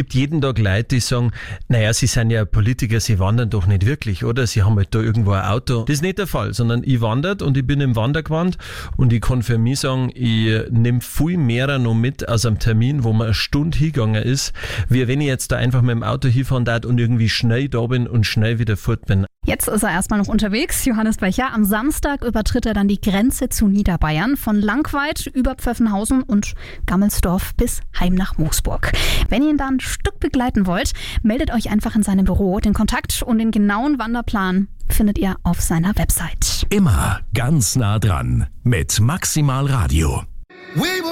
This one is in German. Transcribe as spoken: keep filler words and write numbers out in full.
gibt jeden Tag Leute, die sagen, naja, sie sind ja Politiker, sie wandern doch nicht wirklich, oder? Sie haben halt da irgendwo ein Auto. Das ist nicht der Fall, sondern ich wandert und ich bin im Wandergewand und ich kann für mich sagen, ich nehme viel mehr noch mit aus einem Termin, wo man eine Stunde hingegangen ist, wie wenn ich jetzt da einfach mit dem Auto hinfahren darf und irgendwie schnell da bin und schnell wieder fort bin. Jetzt ist er erstmal noch unterwegs, Johannes Becher. Am Samstag übertritt er dann die Grenze zu Niederbayern, von Langweid über Pfeffenhausen und Gammelsdorf bis heim nach Moosburg. Wenn ihr ihn da ein Stück begleiten wollt, meldet euch einfach in seinem Büro. Den Kontakt und den genauen Wanderplan findet ihr auf seiner Website. Immer ganz nah dran mit Maximal Radio.